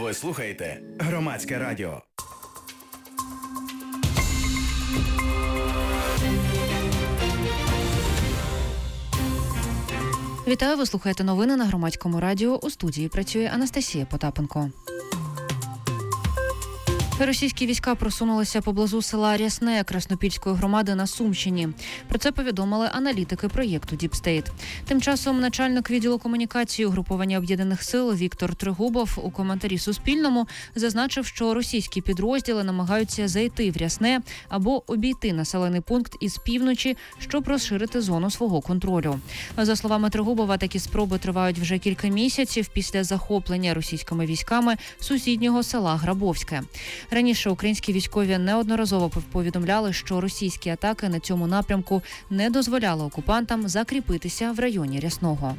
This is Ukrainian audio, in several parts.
Ви слухаєте Громадське радіо. Вітаю, ви слухаєте новини на Громадському радіо. У студії працює Анастасія Потапенко. Російські війська просунулися поблизу села Рясне Краснопільської громади на Сумщині. Про це повідомили аналітики проєкту «Діпстейт». Тим часом начальник відділу комунікації угруповання Об'єднаних сил Віктор Тригубов у коментарі Суспільному зазначив, що російські підрозділи намагаються зайти в Рясне або обійти населений пункт із півночі, щоб розширити зону свого контролю. За словами Тригубова, такі спроби тривають вже кілька місяців після захоплення російськими військами сусіднього села Грабовське. Раніше українські військові неодноразово повідомляли, що російські атаки на цьому напрямку не дозволяли окупантам закріпитися в районі Рясного.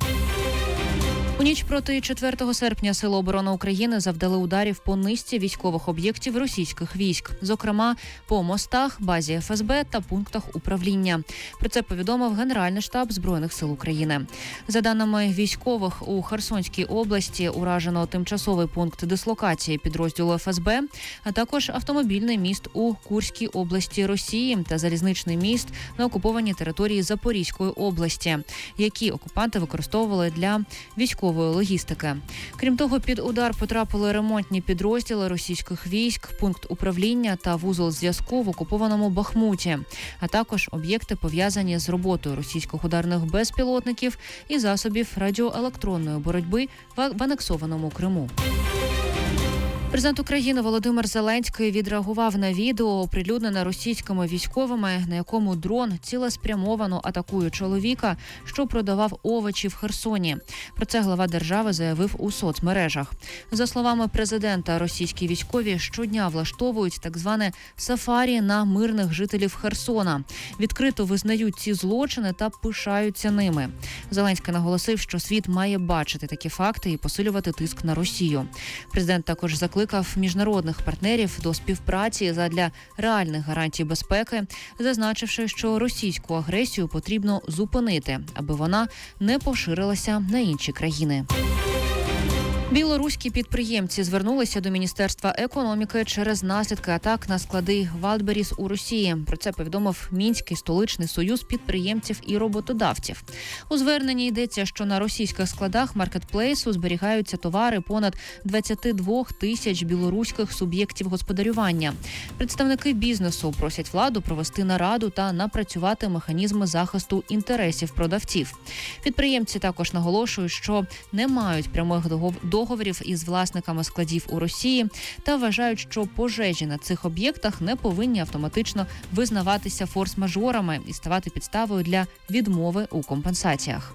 У ніч проти 4 серпня Сили оборони України завдали ударів по низці військових об'єктів російських військ, зокрема по мостах, базі ФСБ та пунктах управління. Про це повідомив Генеральний штаб Збройних сил України. За даними військових, у Херсонській області уражено тимчасовий пункт дислокації підрозділу ФСБ, а також автомобільний міст у Курській області Росії та залізничний міст на окупованій території Запорізької області, які окупанти використовували для військової логістики. Крім того, під удар потрапили ремонтні підрозділи російських військ, пункт управління та вузол зв'язку в окупованому Бахмуті, а також об'єкти, пов'язані з роботою російських ударних безпілотників і засобів радіоелектронної боротьби в анексованому Криму. Президент України Володимир Зеленський відреагував на відео, оприлюднене російськими військовими, на якому дрон цілеспрямовано атакує чоловіка, що продавав овочі в Херсоні. Про це глава держави заявив у соцмережах. За словами президента, російські військові щодня влаштовують так зване сафарі на мирних жителів Херсона. Відкрито визнають ці злочини та пишаються ними. Зеленський наголосив, що світ має бачити такі факти і посилювати тиск на Росію. Президент також закликав міжнародних партнерів до співпраці задля реальних гарантій безпеки, зазначивши, що російську агресію потрібно зупинити, аби вона не поширилася на інші країни. Білоруські підприємці звернулися до Міністерства економіки через наслідки атак на склади Валдберіс у Росії. Про це повідомив Мінський столичний союз підприємців і роботодавців. У зверненні йдеться, що на російських складах маркетплейсу зберігаються товари понад 22 тисяч білоруських суб'єктів господарювання. Представники бізнесу просять владу провести нараду та напрацювати механізми захисту інтересів продавців. Підприємці також наголошують, що не мають прямих договорів із власниками складів у Росії та вважають, що пожежі на цих об'єктах не повинні автоматично визнаватися форс-мажорами і ставати підставою для відмови у компенсаціях.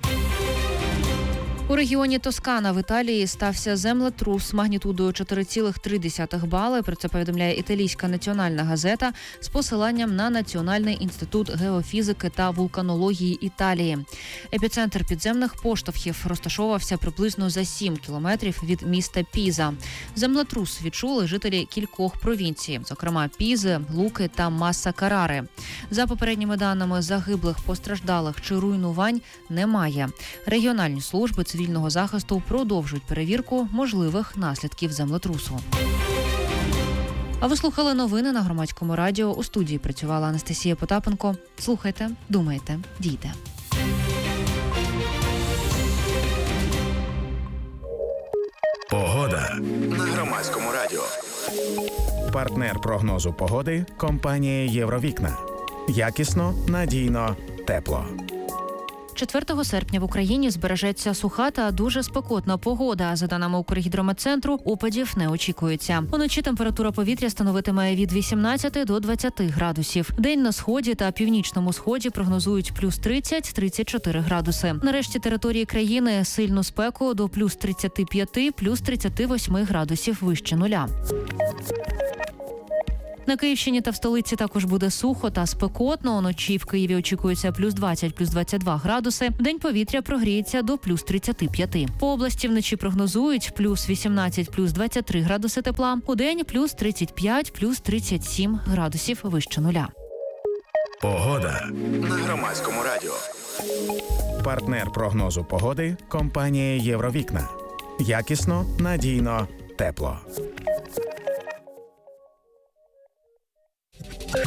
У регіоні Тоскана в Італії стався землетрус магнітудою 4,3 бали. Про це повідомляє італійська національна газета з посиланням на Національний інститут геофізики та вулканології Італії. Епіцентр підземних поштовхів розташовувався приблизно за 7 кілометрів від міста Піза. Землетрус відчули жителі кількох провінцій, зокрема Пізи, Луки та Масса-Карари. За попередніми даними, загиблих, постраждалих чи руйнувань немає. Регіональні служби цивільного захисту продовжують перевірку можливих наслідків землетрусу. А ви слухали новини на Громадському радіо. У студії працювала Анастасія Потапенко. Слухайте, думайте, дійте. Погода на Громадському радіо. Партнер прогнозу погоди – компанія «Євровікна». Якісно, надійно, тепло. 4 серпня в Україні збережеться суха та дуже спекотна погода. За даними Укргідрометцентру, опадів не очікується. Уночі температура повітря становитиме від 18 до 20 градусів. День на сході та північному сході прогнозують плюс 30-34 градуси. На решті території країни сильну спеку до плюс 35, плюс 38 градусів вище нуля. На Київщині та в столиці також буде сухо та спекотно. Уночі в Києві очікується плюс 20, плюс 22 градуси. Вдень повітря прогріється до плюс 35. По області вночі прогнозують плюс 18, плюс 23 градуси тепла. Удень плюс 35, плюс 37 градусів вище нуля. Погода на Громадському радіо. Партнер прогнозу погоди – компанія «Євровікна». Якісно, надійно, тепло.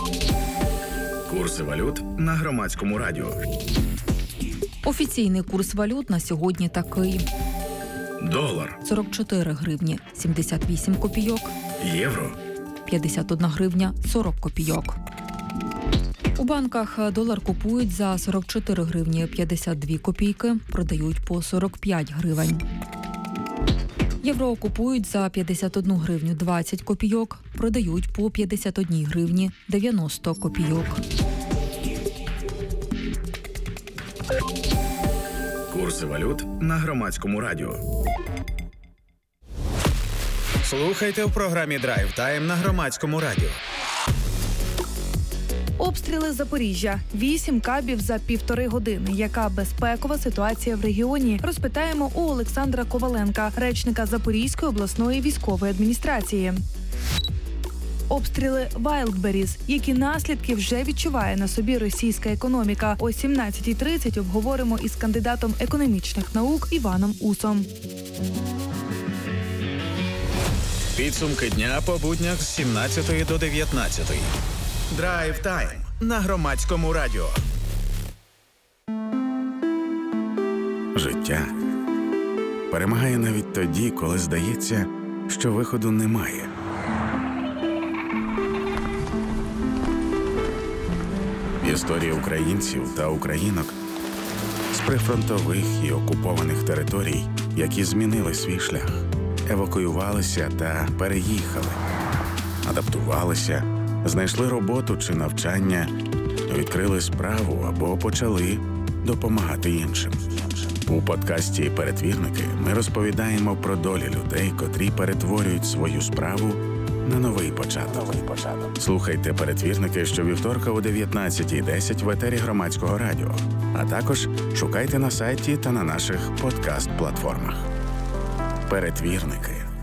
Курси валют на Громадському радіо. Офіційний курс валют на сьогодні такий. Долар. 44 гривні 78 копійок. Євро. 51 гривня 40 копійок. У банках долар купують за 44 гривні 52 копійки, продають по 45 гривень. Євро купують за 51 гривню 20 копійок, продають по 51 гривні 90 копійок. Курси валют на Громадському радіо. Слухайте в програмі «Драйв Тайм» на Громадському радіо. Обстріли Запоріжжя. 8 кабів за 1,5 години. Яка безпекова ситуація в регіоні? Розпитаємо у Олександра Коваленка, речника Запорізької обласної військової адміністрації. Обстріли Вайлдберріз. Які наслідки вже відчуває на собі російська економіка? О 17:30 обговоримо із кандидатом економічних наук Іваном Усом. Підсумки дня по буднях з 17 до 19. Драйв Тайм на Громадському радіо. Життя перемагає навіть тоді, коли здається, що виходу немає. Історії українців та українок з прифронтових і окупованих територій, які змінили свій шлях, евакуювалися та переїхали, адаптувалися, знайшли роботу чи навчання, відкрили справу або почали допомагати іншим. У подкасті «Перетвірники» ми розповідаємо про долі людей, котрі перетворюють свою справу на новий початок. Слухайте «Перетвірники» щовівторка о 19:10 в етері Громадського радіо, а також шукайте на сайті та на наших подкаст-платформах. «Перетвірники»